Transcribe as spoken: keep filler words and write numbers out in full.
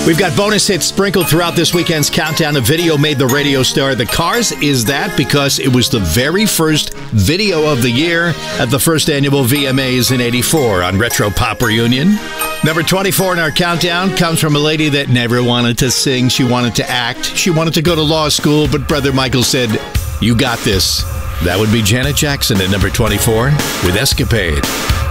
We've got bonus hits sprinkled throughout this weekend's countdown. A video made the radio star The Cars. Is that because it was the very first video of the year at the first annual V M As in eighty-four on Retro Pop Reunion? Number twenty-four in our countdown comes from a lady that never wanted to sing. She wanted to act. She wanted to go to law school, but Brother Michael said, "You got this." That would be Janet Jackson at number twenty-four with Escapade.